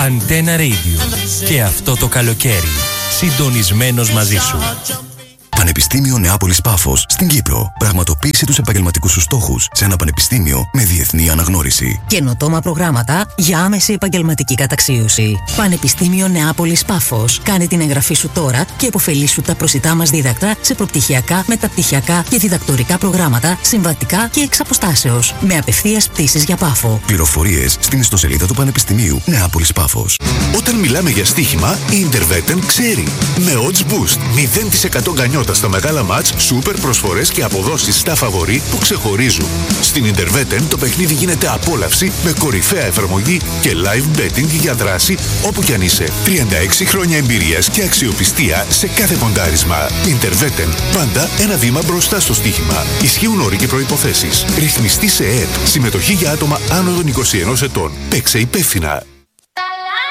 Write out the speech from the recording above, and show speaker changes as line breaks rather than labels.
Antenna Radio. Και αυτό το καλοκαίρι, συντονισμένος μαζί σου.
Πανεπιστήμιο Νεάπολης Πάφος στην Κύπρο. Πραγματοποίησε τους επαγγελματικούς σου στόχους σε ένα πανεπιστήμιο με διεθνή αναγνώριση.
Καινοτόμα προγράμματα για άμεση επαγγελματική καταξίωση. Πανεπιστήμιο Νεάπολης Πάφος. Κάνε την εγγραφή σου τώρα και υποφελήσου τα προσιτά μας δίδακτρα σε προπτυχιακά, μεταπτυχιακά και διδακτορικά προγράμματα, συμβατικά και εξ αποστάσεως. Με απευθείας πτήσεις για Πάφο.
Πληροφορίες στην ιστοσελίδα του Πανεπιστημίου Νεάπολης Πάφος.
Όταν μιλάμε για στοίχημα, η Intervetten ξέρει. Με odds boost, 0% γκανιότα στα μεγάλα μάτς, σούπερ προσφορές και αποδόσεις στα φαβορί που ξεχωρίζουν. Στην Intervetten το παιχνίδι γίνεται απόλαυση με κορυφαία εφαρμογή και live betting για δράση όπου κι αν είσαι. 36 χρόνια εμπειρίας και αξιοπιστία σε κάθε ποντάρισμα. Intervetten, πάντα ένα βήμα μπροστά στο στοίχημα. Ισχύουν όροι και προϋποθέσεις. Ρυθμιστή σε ΕΕΠ. Συμμετοχή για άτομα άνω των 21 ετών. Παίξε υπεύθυνα.